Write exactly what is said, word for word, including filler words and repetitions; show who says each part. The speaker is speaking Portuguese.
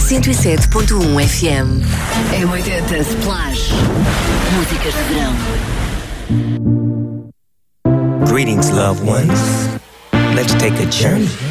Speaker 1: cento e sete ponto um F M. M oitenta Splash. Músicas de verão.
Speaker 2: Greetings, loved ones. Let's take a journey